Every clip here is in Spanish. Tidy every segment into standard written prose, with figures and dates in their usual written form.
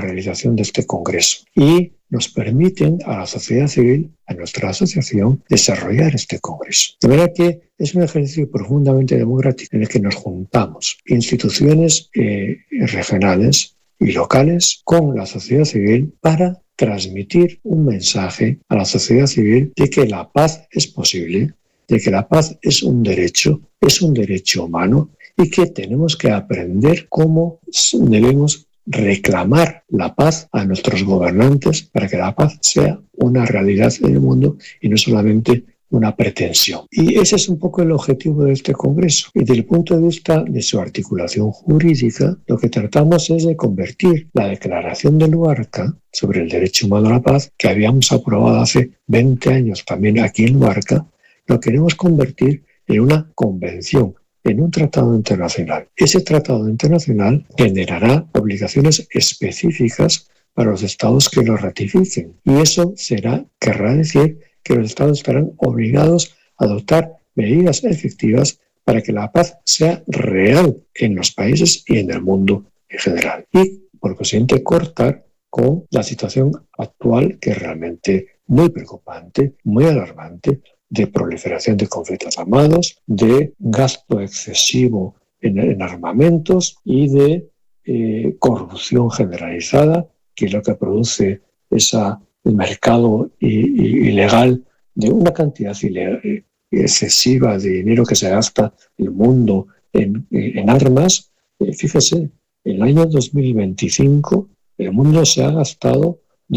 realización de este congreso y nos permiten a la sociedad civil, a nuestra asociación, desarrollar este congreso. De manera que es un ejercicio profundamente democrático en el que nos juntamos instituciones regionales y locales con la sociedad civil para transmitir un mensaje a la sociedad civil de que la paz es posible, de que la paz es un derecho humano y que tenemos que aprender cómo debemos reclamar la paz a nuestros gobernantes para que la paz sea una realidad en el mundo y no solamente una pretensión. Y ese es un poco el objetivo de este Congreso. Y desde el punto de vista de su articulación jurídica, lo que tratamos es de convertir la Declaración de Luarca sobre el derecho humano a la paz, que habíamos aprobado hace 20 años también aquí en Luarca, lo queremos convertir en una convención, en un tratado internacional. Ese tratado internacional generará obligaciones específicas para los estados que lo ratifiquen. Y eso querrá decir que los estados estarán obligados a adoptar medidas efectivas para que la paz sea real en los países y en el mundo en general. Y, por consiguiente, cortar con la situación actual, que es realmente muy preocupante, muy alarmante, de proliferación de conflictos armados, de gasto excesivo en armamentos y de corrupción generalizada, que es lo que produce el mercado ilegal de una cantidad excesiva de dinero que se gasta el mundo en armas. Fíjese, en el año 2025 el mundo se ha gastado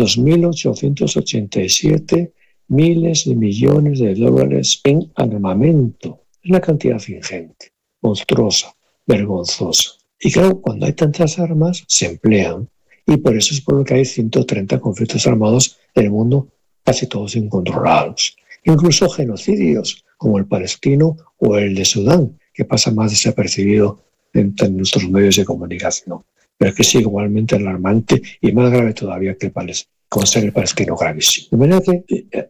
2.887 miles de millones de dólares en armamento. Es una cantidad ingente, monstruosa, vergonzosa. Y claro, cuando hay tantas armas, se emplean. Y por eso es por lo que hay 130 conflictos armados en el mundo, casi todos incontrolados. Incluso genocidios, como el palestino o el de Sudán, que pasa más desapercibido en nuestros medios de comunicación, pero que es igualmente alarmante y más grave todavía que con ser el palestino gravísimo. De manera que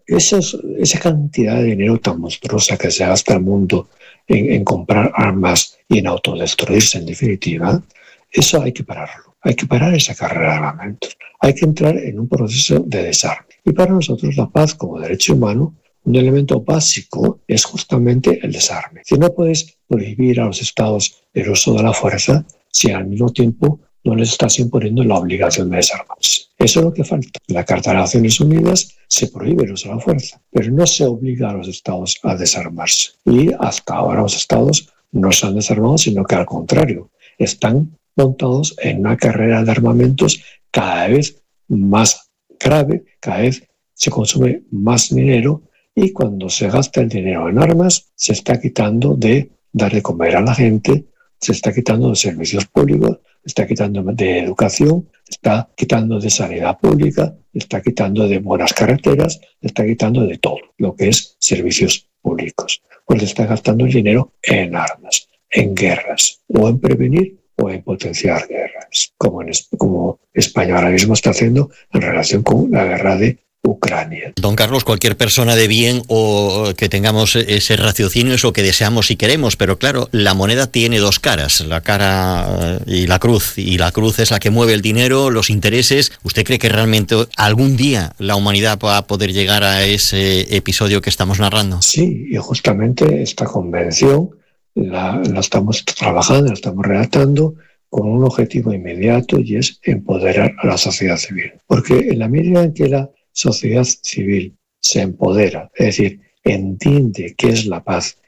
esa cantidad de dinero tan monstruosa que se gasta el mundo en comprar armas y en autodestruirse, en definitiva, eso hay que pararlo. Hay que parar esa carrera de armamentos. Hay que entrar en un proceso de desarme. Y para nosotros la paz como derecho humano, un elemento básico es justamente el desarme. Si no puedes prohibir a los estados el uso de la fuerza, si al mismo tiempo no les estás imponiendo la obligación de desarmarse. Eso es lo que falta. En la Carta de las Naciones Unidas se prohíbe el uso de la fuerza, pero no se obliga a los estados a desarmarse. Y hasta ahora los estados no se han desarmado, sino que al contrario, están montados en una carrera de armamentos cada vez más grave, cada vez se consume más dinero y cuando se gasta el dinero en armas se está quitando de dar de comer a la gente, se está quitando de servicios públicos, se está quitando de educación, se está quitando de sanidad pública, se está quitando de buenas carreteras, se está quitando de todo lo que es servicios públicos. Pues se está gastando el dinero en armas, en guerras, o en prevenir o en potenciar guerras, como España ahora mismo está haciendo en relación con la guerra de Ucrania. Don Carlos, cualquier persona de bien o que tengamos ese raciocinio es lo que deseamos y queremos, pero claro, la moneda tiene dos caras, la cara y la cruz es la que mueve el dinero, los intereses. ¿Usted cree que realmente algún día la humanidad va a poder llegar a ese episodio que estamos narrando? Sí, y justamente esta convención la estamos trabajando, la estamos redactando con un objetivo inmediato y es empoderar a la sociedad civil. Porque en la medida en que la sociedad civil se empodera, es decir, entiende qué es la paz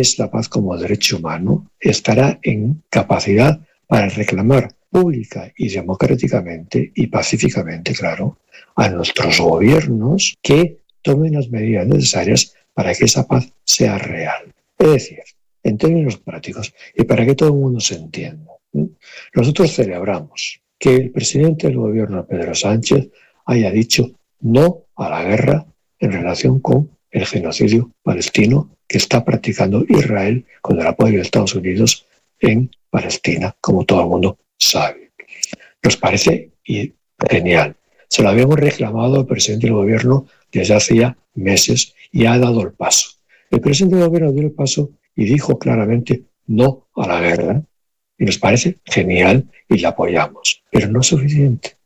como derecho humano, estará en capacidad para reclamar pública y democráticamente y pacíficamente, claro, a nuestros gobiernos que tomen las medidas necesarias para que esa paz sea real. Es decir, en términos prácticos y para que todo el mundo se entienda. Nosotros celebramos que el presidente del gobierno, Pedro Sánchez, haya dicho no a la guerra en relación con el genocidio palestino que está practicando Israel con el apoyo de Estados Unidos en Palestina, como todo el mundo sabe. Nos parece genial. Se lo habíamos reclamado al presidente del gobierno desde hacía meses y ha dado el paso. El presidente del gobierno dio el paso y dijo claramente no a la guerra. Y nos parece genial y la apoyamos. Pero no es suficiente.